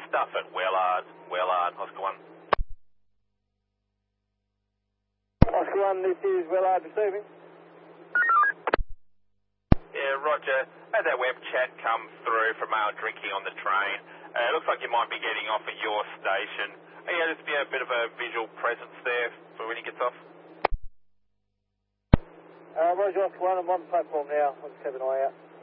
stuff at Wellard, Oscar 1. Oscar 1, this is Wellard receiving. Yeah, Roger. Had that web chat come through from male drinking on the train. It looks like you might be getting off at your station. Yeah, just be a bit of a visual presence there for when he gets off. Roger, Oscar 1, I'm on the platform now. I'll just have an eye out.